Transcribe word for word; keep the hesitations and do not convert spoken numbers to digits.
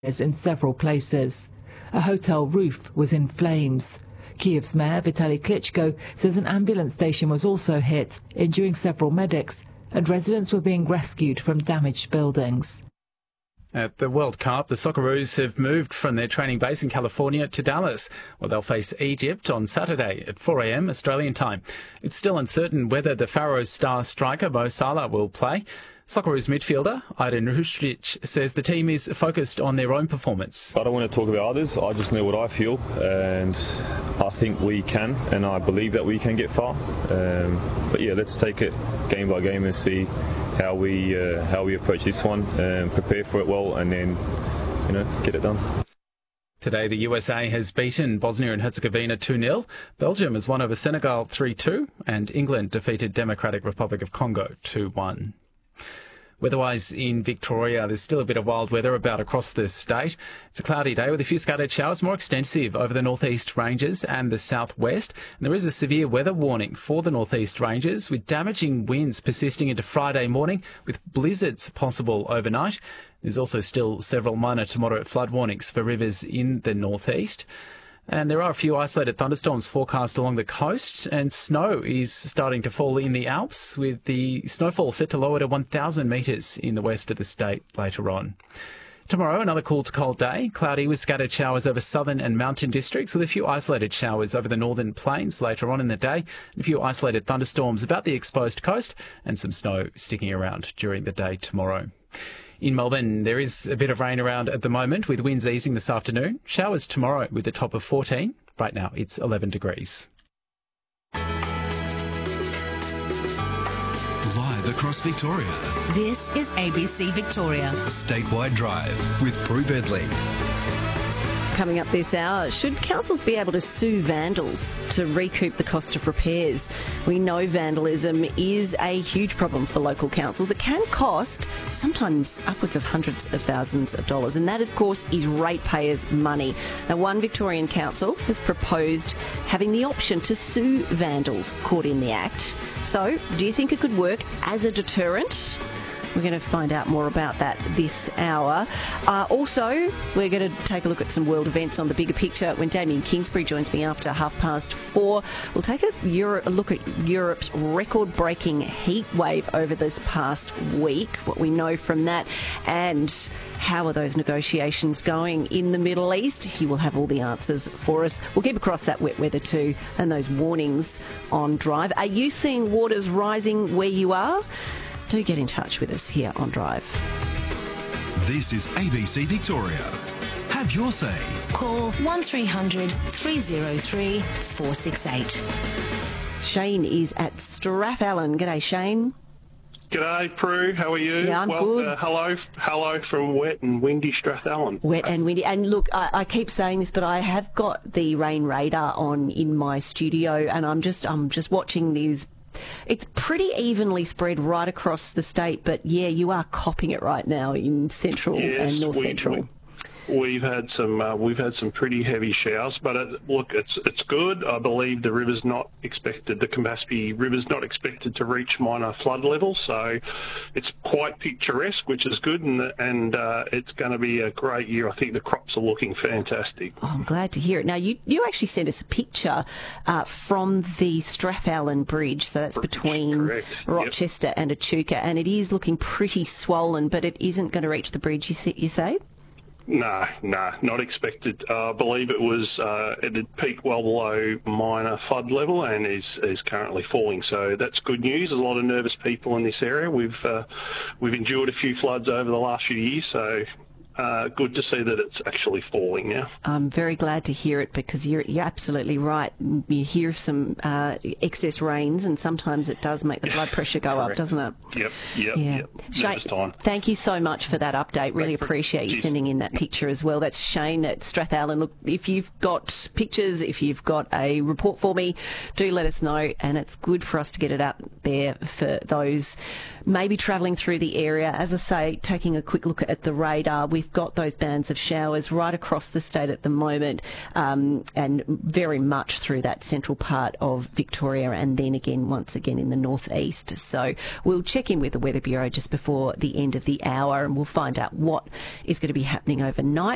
in several places. A hotel roof was in flames. Kiev's mayor Vitaly Klitschko says an ambulance station was also hit, injuring several medics, and residents were being rescued from damaged buildings. At the World Cup, the Socceroos have moved from their training base in California to Dallas, where they'll face Egypt on Saturday at four a m Australian time. It's still uncertain whether the Pharaohs star striker Mo Salah will play. Socceroos midfielder Ajdin Rushdic says the team is focused on their own performance. I don't want to talk about others, I just know what I feel, and I think we can, and I believe that we can get far. Um, but yeah, let's take it game by game and see how we uh, how we approach this one, and prepare for it well, and then, you know, get it done. Today, the U S A has beaten Bosnia and Herzegovina two nil. Belgium has won over Senegal three two, and England defeated Democratic Republic of Congo two one. Weather-wise in Victoria, there's still a bit of wild weather about across the state. It's a cloudy day with a few scattered showers, more extensive over the northeast ranges and the southwest. And there is a severe weather warning for the northeast ranges, with damaging winds persisting into Friday morning, with blizzards possible overnight. There's also still several minor to moderate flood warnings for rivers in the northeast. And there are a few isolated thunderstorms forecast along the coast, and snow is starting to fall in the Alps, with the snowfall set to lower to one thousand metres in the west of the state later on. Tomorrow, another cool to cold day, cloudy with scattered showers over southern and mountain districts, with a few isolated showers over the northern plains later on in the day, and a few isolated thunderstorms about the exposed coast, and some snow sticking around during the day tomorrow. In Melbourne, there is a bit of rain around at the moment, with winds easing this afternoon. Showers tomorrow with a top of fourteen. Right now, it's eleven degrees. Live across Victoria. This is A B C Victoria. Statewide Drive with Prue Bedley. Coming up this hour, should councils be able to sue vandals to recoup the cost of repairs? We know vandalism is a huge problem for local councils. It can cost sometimes upwards of hundreds of thousands of dollars, and that, of course, is ratepayers' money. Now, one Victorian council has proposed having the option to sue vandals caught in the act. So, do you think it could work as a deterrent? We're going to find out more about that this hour. Uh, also, we're going to take a look at some world events on the bigger picture when Damien Kingsbury joins me after half past four. We'll take a, Euro- a look at Europe's record-breaking heat wave over this past week, what we know from that, and how are those negotiations going in the Middle East. He will have all the answers for us. We'll keep across that wet weather too and those warnings on Drive. Are you seeing waters rising where you are? Do get in touch with us here on Drive. This is A B C Victoria. Have your say. Call one three hundred three oh three four six eight. Shane is at Strathallan. G'day, Shane. G'day, Prue. How are you? Yeah, I'm well, good. Uh, hello, hello from wet and windy Strathallan. Wet and windy. And look, I, I keep saying this, but I have got the rain radar on in my studio, and I'm just, I'm just watching these. It's pretty evenly spread right across the state, but yeah, you are copping it right now in central yes, and north we, central. We, We've had some uh, we've had some pretty heavy showers, but it, look, it's it's good. I believe the river's not expected, the Campaspe River's not expected to reach minor flood level, so it's quite picturesque, which is good, and and uh, it's going to be a great year. I think the crops are looking fantastic. Oh, I'm glad to hear it. Now, you, you actually sent us a picture uh, from the Strathallan Bridge, so that's Bridge, between correct. Rochester yep. and Echuca, and it is looking pretty swollen, but it isn't going to reach the bridge, you, th- you say? No, no, not expected. Uh, I believe it was, uh, it had peaked well below minor flood level and is, is currently falling. So that's good news. There's a lot of nervous people in this area. We've uh, we've endured a few floods over the last few years, so uh, good to see that it's actually falling now. I'm very glad to hear it, because you're, you're absolutely right. You hear some uh, excess rains, and sometimes it does make the blood pressure go Correct. up, doesn't it? Yep, yep, yeah. yep. Shane, time. Thank you so much for that update. Really for, appreciate you geez. sending in that picture as well. That's Shane at Strathallan. Look, if you've got pictures, if you've got a report for me, do let us know, and it's good for us to get it out there for those maybe travelling through the area. As I say, taking a quick look at the radar, we've got those bands of showers right across the state at the moment, um, and very much through that central part of Victoria, and then again, once again, in the northeast. So we'll check in with the Weather Bureau just before the end of the hour, and we'll find out what is going to be happening overnight.